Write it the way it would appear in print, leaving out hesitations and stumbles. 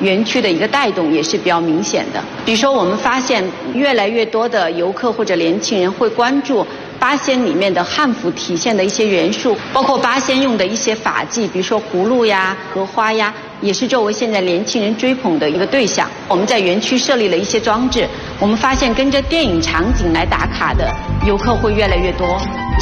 园区的一个带动也是比较明显的。比如说，我们发现越来越多的游客或者年轻人会关注八仙里面的汉服体现的一些元素，包括八仙用的一些法器，比如说葫芦呀、荷花呀，也是作为现在年轻人追捧的一个对象。我们在园区设立了一些装置，我们发现跟着电影场景来打卡的游客会越来越多。